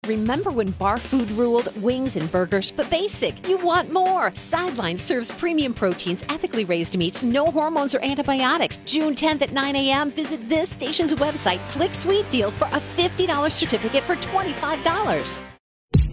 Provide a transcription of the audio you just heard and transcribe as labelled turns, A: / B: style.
A: Remember when bar food ruled? Wings and burgers, but basic. You want more. Sidelines serves premium proteins, ethically raised meats, no hormones or antibiotics. June 10th at 9 a.m., visit this station's website, click Sweet Deals for a $50 certificate for $25.